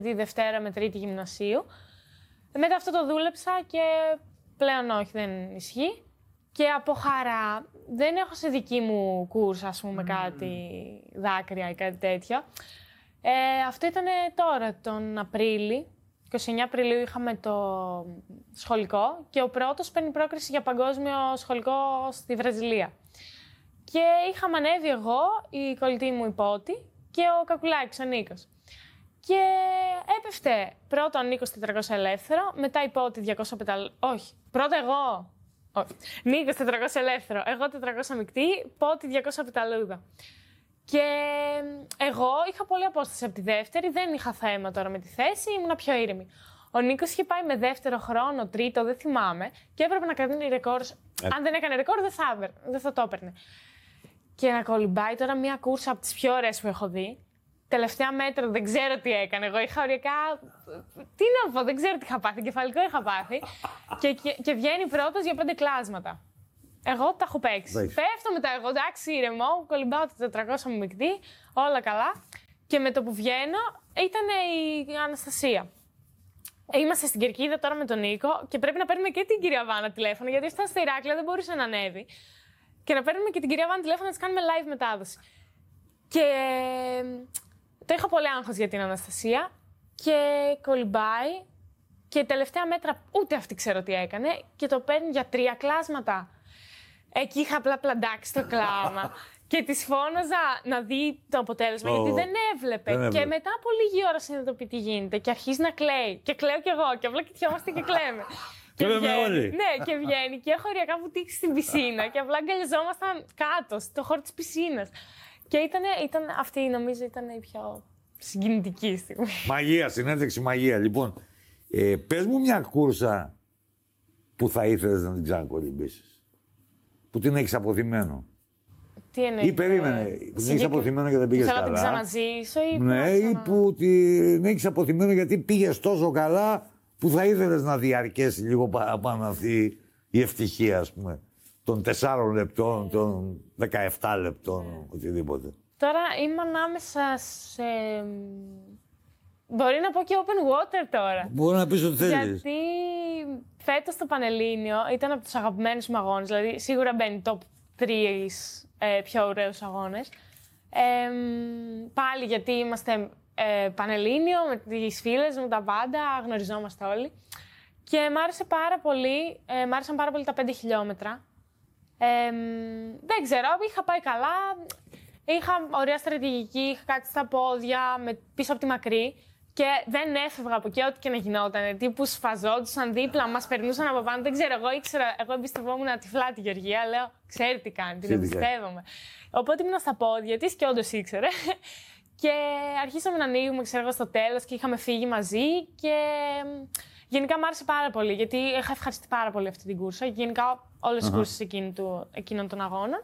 τη Δευτέρα με Τρίτη γυμνασίου. Μετά αυτό το δούλεψα και πλέον όχι, δεν ισχύει. Και από χαρά δεν έχω σε δική μου κούρσα, ας πούμε, κάτι δάκρυα ή κάτι τέτοιο. Αυτό ήταν τώρα, τον Απρίλη. 29 Απριλίου είχαμε το σχολικό και ο πρώτος παίρνει πρόκριση για παγκόσμιο σχολικό στη Βραζιλία. Και είχαμε ανέβει εγώ, η κολλητή μου η Πότη και ο Κακουλάκης, ο Νίκος. Και έπεφτε πρώτα ο Νίκος 400 ελεύθερο, μετά η Πότη 200 πεταλούδα. Όχι, πρώτα εγώ. Όχι. Νίκος 400 ελεύθερο, εγώ 400 μεικτή, Πότη 200 πεταλούδα. Και εγώ είχα πολλή απόσταση από τη δεύτερη, δεν είχα θέμα τώρα με τη θέση, ήμουν πιο ήρεμη. Ο Νίκος είχε πάει με δεύτερο χρόνο, τρίτο, δεν θυμάμαι, και έπρεπε να κρατήσει ρεκόρ. Αν δεν έκανε ρεκόρ, δεν θα το έπαιρνε. Και να κολυμπάει τώρα μια κούρσα από τις πιο ωραίες που έχω δει. Τελευταία μέτρα δεν ξέρω τι έκανε. Εγώ είχα οριακά. Τι να πω, δεν ξέρω τι είχα πάθει. Κεφαλικό είχα πάθει. Και βγαίνει πρώτος για 5 κλάσματα. Εγώ τα έχω παίξει. Πέφτω μετά εγώ, εντάξει, ήρεμο, κολυμπάω τα 400 μου μεικτή, όλα καλά. Και με το που βγαίνω ήταν η Αναστασία. Είμαστε στην Κερκίδα τώρα με τον Νίκο και πρέπει να παίρνουμε και την κυρία Βάνα τηλέφωνο, γιατί αυτά στα Ηράκλεια δεν μπορούσε να ανέβει. Και να παίρνουμε και την κυρία Βάνα τηλέφωνο να της κάνουμε live μετάδοση. Και το είχα πολύ άγχος για την Αναστασία και κολυμπάει και τελευταία μέτρα ούτε αυτή ξέρω τι έκανε και το παίρνει για 3 κλάσματα. Εκεί είχα απλά πλαντάξει το κλάμα και της φώναζα να δει το αποτέλεσμα, γιατί δεν έβλεπε. Και μετά από λίγη ώρα συνειδητοποιεί τι γίνεται και αρχίζει να κλαίει. Και κλαίω κι εγώ και απλά κοιτιόμαστε και κλαίμε. Ναι, και βγαίνει και έχω οριακά βουτήξει στην πισίνα και απλά αγκαλιαζόμασταν κάτω, στο χώρο της πισίνας. Και ήταν αυτή, νομίζω, ήταν η πιο συγκινητική στιγμή. Μαγεία, συνέντευξη μαγεία. Λοιπόν, πες μου μια κούρσα που θα ήθελες να την ξανακολυμπήσεις. Που την έχεις αποθυμένο. Τι εννοείς? Ή περίμενε, που την έχεις αποθυμένο γιατί δεν πήγες καλά. Θέλω να την ξαναζήσω ή ναι, ή που την έχεις αποθυμένο γιατί πήγες τόσο καλά που θα ήθελες να διαρκέσει λίγο παραπάνω αυτή η ευτυχία, ας πούμε. Των 4 λεπτών, των 17 λεπτών, οτιδήποτε. Τώρα είμαι ανάμεσα σε... Μπορεί να πω και open water τώρα. Μπορεί να πεις ότι θέλεις. Γιατί φέτος το Πανελλήνιο ήταν από τους αγαπημένους μου αγώνες. Δηλαδή σίγουρα μπαίνει top 3 πιο ωραίους αγώνες. Πάλι γιατί είμαστε Πανελλήνιο με τις φίλες μου, τα πάντα, γνωριζόμαστε όλοι. Και μ' άρεσε πάρα πολύ, μ' άρεσαν πάρα πολύ τα 5 χιλιόμετρα. Δεν ξέρω, είχα πάει καλά. Είχα ωραία στρατηγική, είχα κάτι στα πόδια, πίσω από τη μακρύ. Και δεν έφευγα από εκεί, ό,τι και να γινόταν. Τύπου σφαζόντουσαν δίπλα, μας περνούσαν από πάνω. Δεν ξέρω, εγώ εμπιστευόμουν τυφλά τη Γεωργία. Λέω, ξέρει τι κάνει, την εμπιστεύομαι. Οπότε ήμουν στα πόδια της και όντως ήξερε. Και αρχίσαμε να ανοίγουμε, ξέρω εγώ, στο τέλος και είχαμε φύγει μαζί. Και γενικά μου άρεσε πάρα πολύ, γιατί είχα ευχαριστεί πάρα πολύ αυτή την κούρσα. Γενικά όλες τις κούρσες εκείνων των αγώνων.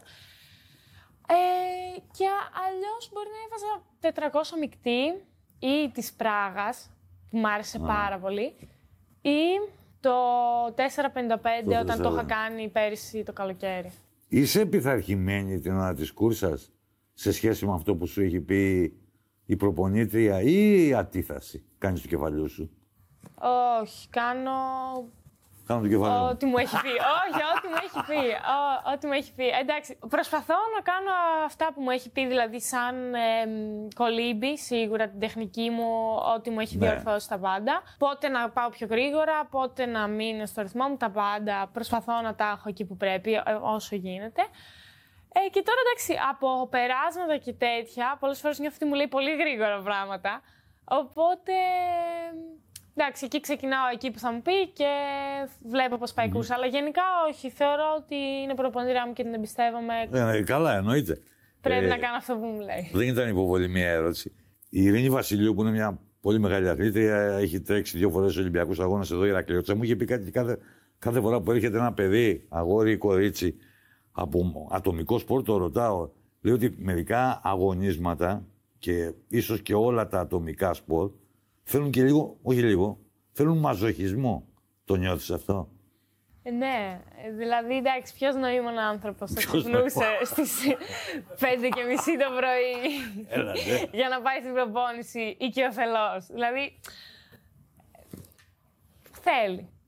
Και αλλιώς μπορεί να έβαζα 400 μεικτή. Ή της Πράγας, που μου άρεσε πάρα πολύ, ή το 4,55 όταν το είχα κάνει πέρυσι το καλοκαίρι. Είσαι πειθαρχημένη την ώρα της κούρσας σε σχέση με αυτό που σου έχει πει η προπονήτρια ή η αντίθεση κάνεις του κεφαλιού σου? Όχι, κάνω το κεφάλι. Ό,τι μου έχει πει. Όχι, ό,τι μου έχει πει. Ό,τι μου έχει πει. Εντάξει, προσπαθώ να κάνω αυτά που μου έχει πει, δηλαδή σαν κολύμπι, σίγουρα την τεχνική μου, ό,τι μου έχει διορθώσει τα πάντα. Πότε να πάω πιο γρήγορα, πότε να μείνω στο ρυθμό μου, τα πάντα. Προσπαθώ να τα έχω εκεί που πρέπει, όσο γίνεται. Και τώρα εντάξει, από περάσματα και τέτοια, πολλές φορές νιώθω ότι μου λέει πολύ γρήγορα πράγματα. Οπότε. Εντάξει, εκεί ξεκινάω εκεί που θα μου πει και βλέπω πώς πάει η κούρσα. Αλλά γενικά όχι. Θεωρώ ότι είναι προπονητήριά μου και την εμπιστεύομαι. Καλά, εννοείται. Πρέπει να κάνω αυτό που μου λέει. Δεν ήταν υποβολή μια ερώτηση. Η Ειρήνη Βασιλείου, που είναι μια πολύ μεγάλη αθλήτρια, έχει τρέξει 2 φορές στους Ολυμπιακούς Αγώνες εδώ, Ηρακλείο. Μου είχε πει κάτι κάθε φορά που έρχεται ένα παιδί, αγόρι ή κορίτσι, από ατομικό σπορ, το ρωτάω. Λέει ότι μερικά αγωνίσματα και ίσως και όλα τα ατομικά σπορ θέλουν και λίγο, όχι λίγο, θέλουν μαζοχισμό. Το νιώθεις αυτό? Ναι, δηλαδή εντάξει, ποιος νοήμων άνθρωπος θα ξυπνούσε στις 5:30 το πρωί για να πάει στην προπόνηση ή και ο Θελός. Δηλαδή, θέλει.